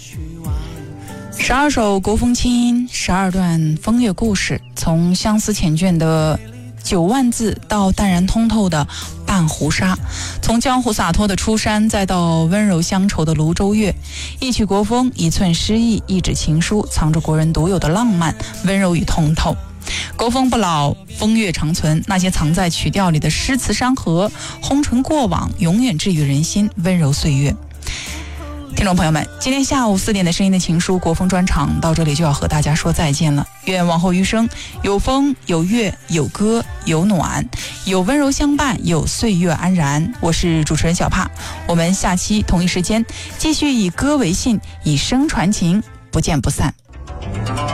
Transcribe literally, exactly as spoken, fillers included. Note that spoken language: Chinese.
十二首国风清音，十二段风月故事，从相思缱绻的九万字到淡然通透的半湖沙，从江湖洒脱的出山，再到温柔乡愁的泸州月。一曲国风，一寸诗意，一纸情书，藏着国人独有的浪漫、温柔与通透。国风不老，风月长存，那些藏在曲调里的诗词山河，红尘过往，永远治愈人心，温柔岁月。听众朋友们，今天下午四点的声音的情书国风专场到这里就要和大家说再见了。愿往后余生有风有月有歌有暖，有温柔相伴，有岁月安然。我是主持人小帕，我们下期同一时间继续以歌为信，以声传情，不见不散。